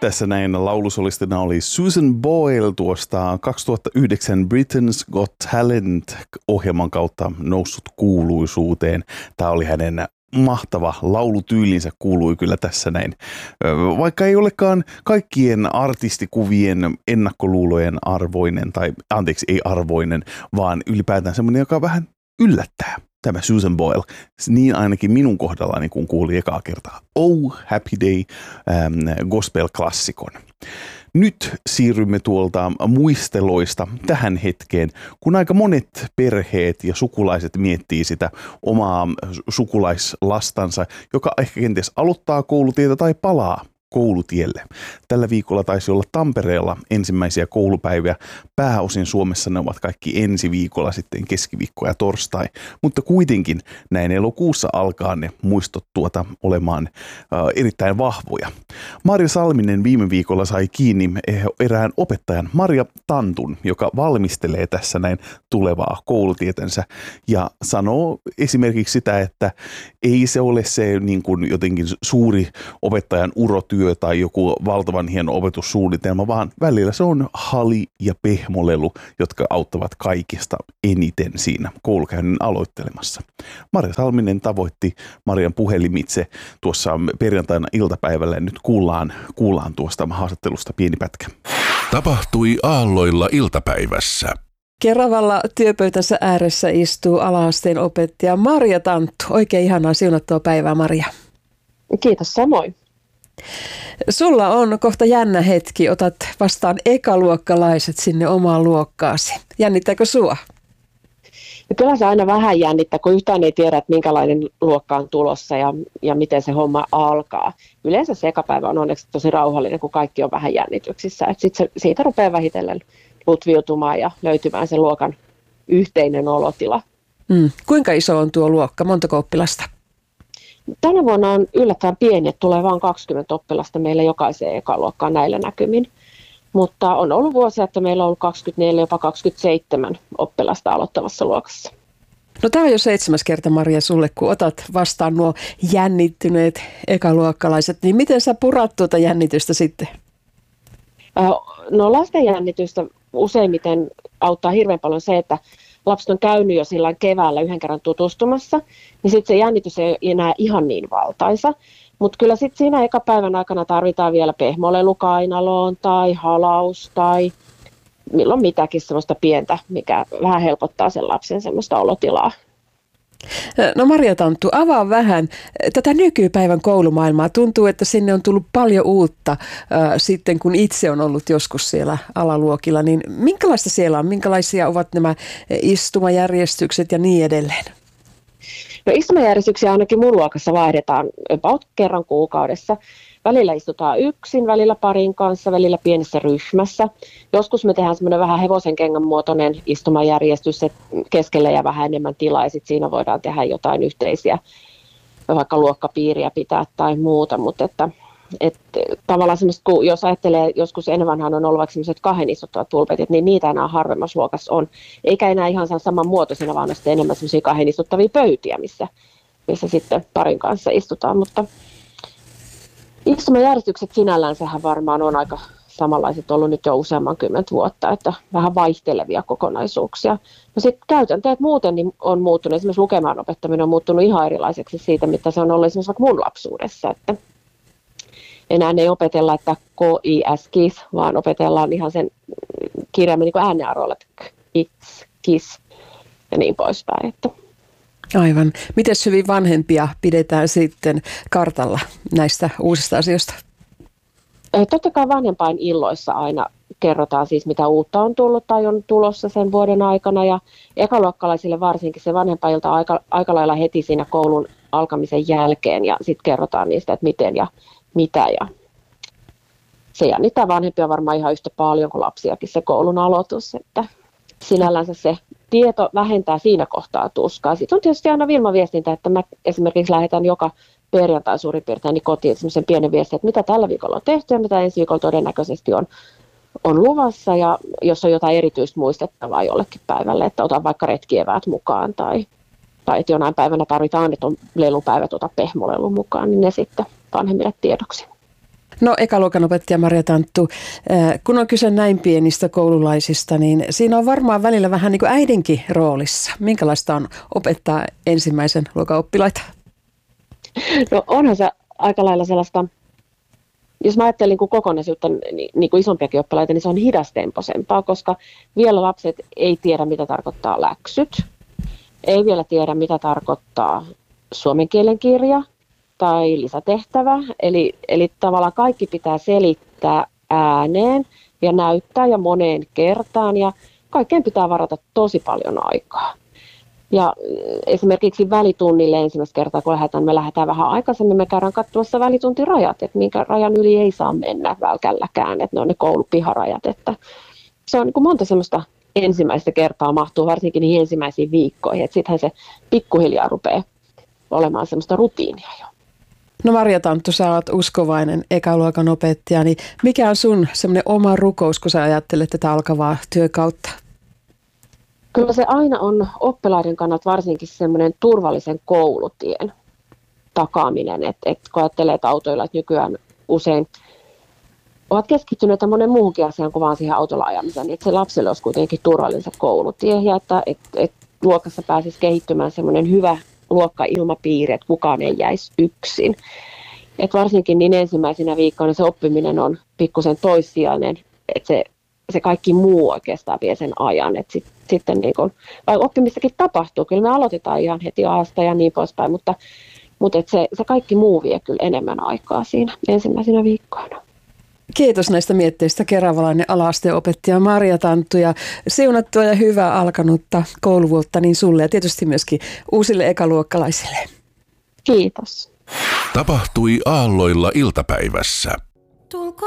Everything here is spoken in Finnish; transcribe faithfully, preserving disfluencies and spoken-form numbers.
Tässä näin laulusolistina oli Susan Boyle tuosta kaksituhattayhdeksän Britain's Got Talent-ohjelman kautta noussut kuuluisuuteen. Tämä oli hänen mahtava laulutyylinsä, kuului kyllä tässä näin. Vaikka ei olekaan kaikkien artistikuvien ennakkoluulojen arvoinen, tai anteeksi ei arvoinen, vaan ylipäätään semmoinen, joka vähän yllättää. Tämä Susan Boyle, niin ainakin minun kohdallani, kun kuuli ekaa kertaa Oh Happy Day ähm, gospel-klassikon. Nyt siirrymme tuolta muisteloista tähän hetkeen, kun aika monet perheet ja sukulaiset miettii sitä omaa sukulaislastansa, joka ehkä kenties aloittaa koulutietä tai palaa koulutielle. Tällä viikolla taisi olla Tampereella ensimmäisiä koulupäiviä. Pääosin Suomessa ne ovat kaikki ensi viikolla, sitten keskiviikko ja torstai. Mutta kuitenkin näin elokuussa alkaa ne muistot tuota olemaan äh, erittäin vahvoja. Marja Salminen viime viikolla sai kiinni erään opettajan Marja Tantun, joka valmistelee tässä näin tulevaa koulutietensä ja sanoo esimerkiksi sitä, että ei se ole se niin kuin jotenkin suuri opettajan urotyö tai joku valtavan hieno opetussuunnitelma, vaan välillä se on hali ja pehmolelu, jotka auttavat kaikista eniten siinä koulukäynnin aloittelemassa. Marja Salminen tavoitti Marjan puhelimitse tuossa perjantaina iltapäivällä ja nyt kuullaan, kuullaan tuosta haastattelusta pieni pätkä. Tapahtui aalloilla iltapäivässä. Keravalla työpöytänsä ääressä istuu ala-asteen opettaja Marja Tanttu. Oikein ihanaa siunattua päivää, Marja. Kiitos samoin. Sulla on kohta jännä hetki. Otat vastaan ekaluokkalaiset sinne omaan luokkaasi. Jännittääkö sua? Ja kyllä se aina vähän jännittää, kun yhtään ei tiedä, että minkälainen luokka on tulossa ja, ja miten se homma alkaa. Yleensä se ekapäivä on onneksi tosi rauhallinen, kun kaikki on vähän jännityksissä. Sitten siitä rupeaa vähitellen lutviutumaan ja löytymään se luokan yhteinen olotila. Mm. Kuinka iso on tuo luokka? Montako oppilasta? Tänä vuonna on yllättävän pieni, että tulee vain kaksikymmentä oppilasta meille jokaiseen ekaluokkaan näillä näkymin. Mutta on ollut vuosia, että meillä on ollut kaksikymmentäneljä, jopa kaksikymmentäseitsemän oppilasta aloittavassa luokassa. No tämä on jo seitsemäs kerta, Marja, sulle, kun otat vastaan nuo jännittyneet ekaluokkalaiset. Niin miten sä purat tuota jännitystä sitten? No lasten jännitystä useimmiten auttaa hirveän paljon se, että lapset on käynyt jo silloin keväällä yhden kerran tutustumassa, niin sitten se jännitys ei enää ihan niin valtaisa. Mutta kyllä sitten siinä eka päivän aikana tarvitaan vielä pehmolelu kainaloon tai halaus tai milloin mitäkin semmoista pientä, mikä vähän helpottaa sen lapsen semmoista olotilaa. No Marja Tanttu, avaa vähän tätä nykypäivän koulumaailmaa. Tuntuu, että sinne on tullut paljon uutta äh, sitten, kun itse on ollut joskus siellä alaluokilla. Niin minkälaista siellä on? Minkälaisia ovat nämä istumajärjestykset ja niin edelleen? No istumajärjestyksiä ainakin mun luokassa vaihdetaan about kerran kuukaudessa. Välillä istutaan yksin, välillä parin kanssa, välillä pienessä ryhmässä. Joskus me tehdään semmoinen vähän hevosen kengän muotoinen istumajärjestys, että keskellä ja vähän enemmän tilaa, ja sit siinä voidaan tehdä jotain yhteisiä, vaikka luokkapiiriä pitää tai muuta. Mutta että, että tavallaan semmoista, kun jos ajattelee, joskus ennen vanhaan on ollut vaikka semmoiset kahden istuttavat pulpetit, niin niitä enää harvemmassa luokassa on. Eikä enää ihan saman muotoisena, vaan sitten enemmän semmoisia kahden istuttavia pöytiä, missä, missä sitten parin kanssa istutaan, mutta istumajärjestykset sinällään sehän varmaan on aika samanlaiset ollut nyt jo useamman kymmentä vuotta, että vähän vaihtelevia kokonaisuuksia. No sitten käytänteet muuten niin on muuttunut, esimerkiksi lukemaan opettaminen on muuttunut ihan erilaiseksi siitä, mitä se on ollut esimerkiksi vaikka mun lapsuudessa, että enää ei opetella, että K I S KIS, vaan opetellaan ihan sen kirjaimen niin kuin äänearvoilla, että X, KIS ja niin poispäin, että aivan. Miten hyvin vanhempia pidetään sitten kartalla näistä uusista asioista? Totta kai vanhempain illoissa aina kerrotaan siis, mitä uutta on tullut tai on tulossa sen vuoden aikana. Ja ekaluokkalaisille varsinkin se vanhempailta on aika, aika lailla heti siinä koulun alkamisen jälkeen. Ja sitten kerrotaan niistä, että miten ja mitä. Ja se jännittää vanhempia varmaan ihan yhtä paljon kuin lapsiakin se koulun aloitus. Että sinällänsä se tieto vähentää siinä kohtaa tuskaa. Sitten on tietysti aina Vilma-viestintä, että mä esimerkiksi lähetän joka perjantai suurin piirtein niin kotiin semmoisen pienen viestin, että mitä tällä viikolla on tehty ja mitä ensi viikolla todennäköisesti on, on luvassa. Ja jos on jotain erityistä muistettavaa jollekin päivälle, että otan vaikka retkieväät mukaan tai, tai että jonain päivänä tarvitaan, että on lelupäivät, ota pehmolelun mukaan, niin ne sitten vanhemmille tiedoksi. No ekaluokan opettaja Marja Tanttu, kun on kyse näin pienistä koululaisista, niin siinä on varmaan välillä vähän niin kuin äidinkin roolissa. Minkälaista on opettaa ensimmäisen luokan oppilaita? No onhan se aika lailla sellaista, jos mä ajattelin niin kokonaisuutta, niin, niin kuin isompiakin oppilaita, niin se on hidastemposempaa, koska vielä lapset ei tiedä, mitä tarkoittaa läksyt, ei vielä tiedä, mitä tarkoittaa suomen kielen kirja tai lisätehtävä. Eli, eli tavallaan kaikki pitää selittää ääneen ja näyttää ja moneen kertaan, ja kaikkeen pitää varata tosi paljon aikaa. Ja esimerkiksi välitunnille ensimmäistä kertaa, kun lähdetään, me lähdetään vähän aikaisemmin, me käydään katsomassa välituntirajat, että minkä rajan yli ei saa mennä välkälläkään, että ne on ne koulupiharajat. Että se on niin kuin monta semmoista ensimmäistä kertaa mahtuu, varsinkin niihin ensimmäisiin viikkoihin, että sittenhän se pikkuhiljaa rupeaa olemaan semmoista rutiinia jo. No Marja Tanttu, sä oot uskovainen ekaluokan opettaja, niin mikä on sun semmoinen oma rukous, kun sä ajattelet tätä alkavaa työkautta? Kyllä se aina on oppilaiden kannalta varsinkin semmoinen turvallisen koulutien takaaminen, että, että kun ajattelee, että autoilijat nykyään usein ovat keskittyneet monen muuhunkin asiaan kuin vaan siihen autolla ajamiseen, niin että se lapselle olisi kuitenkin turvallinen se koulutie ja että, että, että luokassa pääsisi kehittymään semmoinen hyvä luokkailmapiiri, että kukaan ei jäisi yksin. Että varsinkin niin ensimmäisenä viikkoina se oppiminen on pikkusen toissijainen, että se, se kaikki muu oikeastaan vie sen ajan. Että sit, sitten niin kun, vaikka oppimistakin tapahtuu, kyllä me aloitetaan ihan heti aasta ja niin poispäin, mutta, mutta että se, se kaikki muu vie kyllä enemmän aikaa siinä ensimmäisenä viikkoina. Kiitos näistä mietteistä keravalainen ala-asteen opettaja Marja Tanttu ja siunattua ja hyvää alkanutta kouluvuotta niin sulle ja tietysti myöskin uusille ekaluokkalaisille. Kiitos. Tapahtui Aalloilla iltapäivässä.